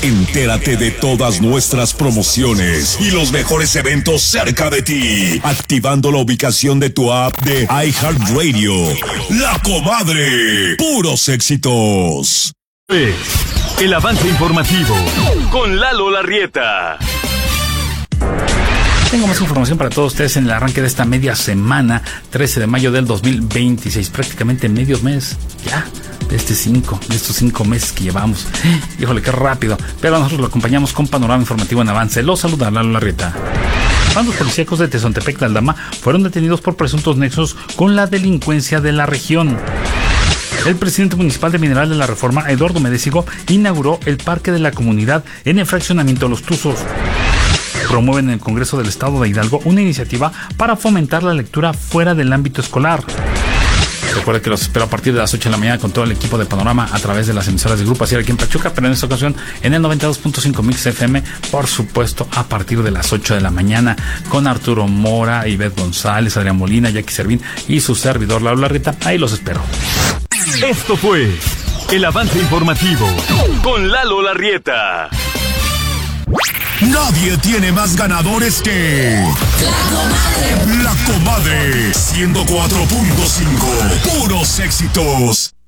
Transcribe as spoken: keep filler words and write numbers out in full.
Entérate de todas nuestras promociones y los mejores eventos cerca de ti, activando la ubicación de tu app de iHeartRadio. La Comadre, puros éxitos. El avance informativo con Lalo Larrieta. Tengo más información para todos ustedes en el arranque de esta media semana, trece de mayo del dos mil veintiséis, prácticamente medio mes ya de este cinco, de estos cinco meses que llevamos. Híjole, qué rápido. Pero nosotros lo acompañamos con panorama informativo en avance. Los saluda Lalo Larrieta. Bandos policíacos de Tezontepec de Aldama fueron detenidos por presuntos nexos con la delincuencia de la región. El presidente municipal de Mineral de la Reforma, Eduardo Medésigo, inauguró el Parque de la Comunidad en el fraccionamiento Los Tuzos. Promueven en el Congreso del Estado de Hidalgo una iniciativa para fomentar la lectura fuera del ámbito escolar. Recuerda que los espero a partir de las ocho de la mañana con todo el equipo de Panorama a través de las emisoras de Grupo Asir aquí en Pachuca, pero en esta ocasión en el noventa y dos punto cinco Mix F M, por supuesto, a partir de las ocho de la mañana con Arturo Mora, Ivette González, Adrián Molina, Jackie Servín y su servidor Lalo Larrieta. Ahí los espero. Esto fue el avance informativo con Lalo Larrieta. Nadie tiene más ganadores que La Comadre. La Comadre ciento cuatro punto cinco. Puros éxitos.